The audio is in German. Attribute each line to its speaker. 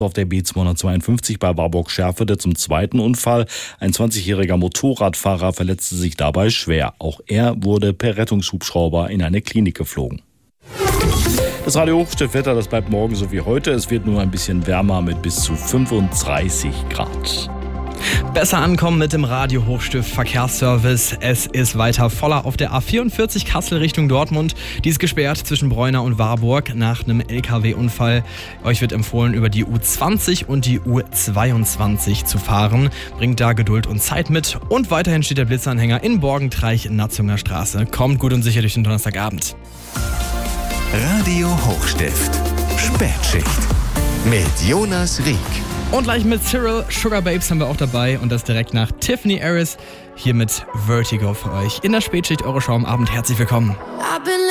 Speaker 1: Auf der B252 bei Warburg-Schärfede zum zweiten Unfall. Ein 20-jähriger Motorradfahrer verletzte sich dabei schwer. Auch er wurde per Rettungshubschrauber in eine Klinik geflogen. Das Radio Hochstift-Wetter, das bleibt morgen so wie heute. Es wird nur ein bisschen wärmer mit bis zu 35 Grad.
Speaker 2: Besser ankommen mit dem Radio Hochstift Verkehrsservice. Es ist weiter voller auf der A44 Kassel Richtung Dortmund. Die ist gesperrt zwischen Breuna und Warburg nach einem LKW-Unfall. Euch wird empfohlen, über die U20 und die U22 zu fahren. Bringt da Geduld und Zeit mit. Und weiterhin steht der Blitzanhänger in Borgentreich Natzunger Straße. Kommt gut und sicher durch den Donnerstagabend.
Speaker 3: Radio Hochstift Spätschicht mit Jonas Rieck.
Speaker 2: Und gleich mit Cyril, Sugar Babes haben wir auch dabei und das direkt nach Tiffany Harris hier mit Vertigo für euch. In der Spätschicht, eure Show am Abend. Herzlich willkommen.